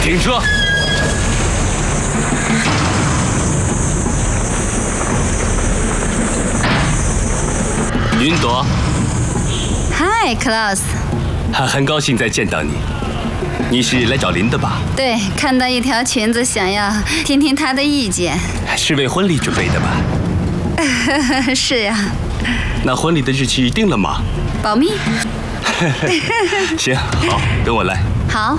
停车！云朵。 嗨 ，Klaus。 很高兴再见到你。你是来找林的吧？ 对，看到一条裙子，想要听听她的意见。 是为婚礼准备的吧？ 是呀。 那婚礼的日期定了吗？ 保密。 行，好，跟我来。 好。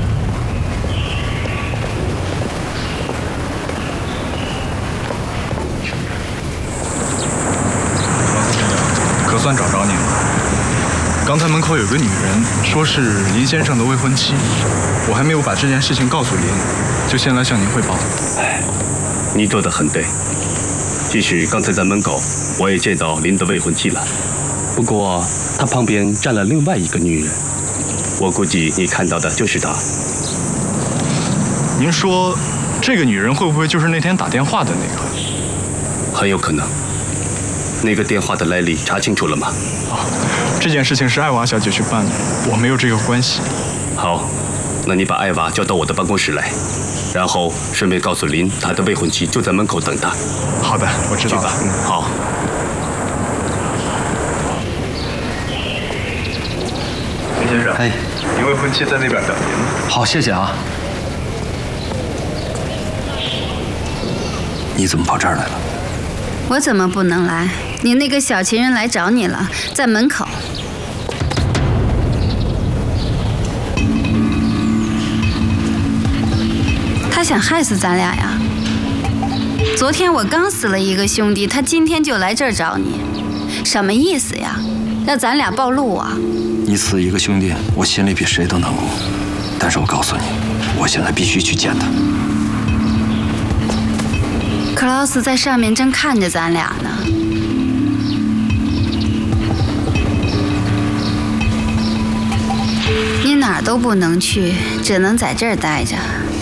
可算找着你了。刚才门口有个女人说是林先生的未婚妻，我还没有把这件事情告诉林，就先来向您汇报。 哎，你做得很对。即使刚才在门口，我也见到林的未婚妻了。不过她旁边站了另外一个女人，我估计你看到的就是她。 您说，这个女人会不会就是那天打电话的那个？ 很有可能。那个电话的来历查清楚了吗？ 这件事情是艾娃小姐去办的，我没有这个关系。 好，那你把艾娃叫到我的办公室来，然后顺便告诉林，他的未婚妻就在门口等他。 好的，我知道了。 好。 林先生， 哎， 您未婚妻在那边等您呢。 好，谢谢啊。你怎么跑这儿来了？ 我怎么不能来？你那个小情人来找你了，在门口。他想害死咱俩呀！昨天我刚死了一个兄弟，他今天就来这儿找你，什么意思呀？要咱俩暴露啊？ 你死一个兄弟，我心里比谁都难过。但是我告诉你，我现在必须去见他。 克劳斯在上面正看着咱俩呢。你哪儿都不能去，只能在这儿待着。